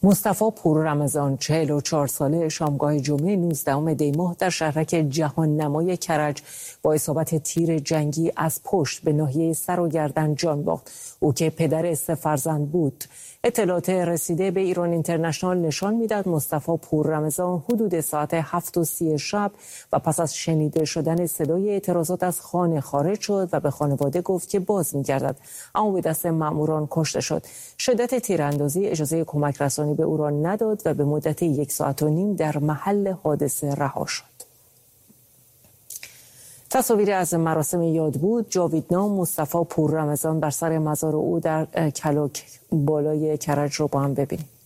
مصطفی پوررمضان 44 ساله شامگاه جمعه 19 دی ماه در شهرک جهان نمای کرج با اصابت تیر جنگی از پشت به ناحیه سر و گردن جان باخت. او که پدر 3 فرزند بود. اطلاعات رسیده به ایران اینترنشنال نشان میداد مصطفی پوررمضان حدود ساعت 7:30 شب و پس از شنیده شدن صدای اعتراضات از خانه خارج شد و به خانواده گفت که باز می‌گردد، اما به دست مأموران کشته شد. شدت تیراندازی اجازه کمک رسانی به او را نداد و به مدت 1.5 ساعت در محل حادثه رها شد. تصاویری از مراسم یاد بود جاویدنام مصطفی پوررمضان بر سر مزار او در کلاک بالای کرج رو با هم ببینید.